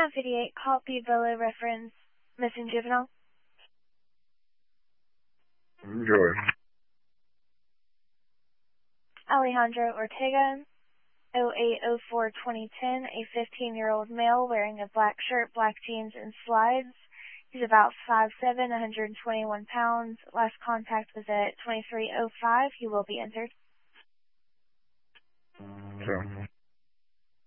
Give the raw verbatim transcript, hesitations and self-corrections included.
nine fifty-eight, copy Villa reference, missing juvenile. Enjoy. Alejandro Ortega, oh eight oh four twenty ten, a fifteen-year-old male wearing a black shirt, black jeans, and slides. He's about five seven, one hundred twenty-one pounds. Last contact was at twenty-three oh five. He will be entered. Okay.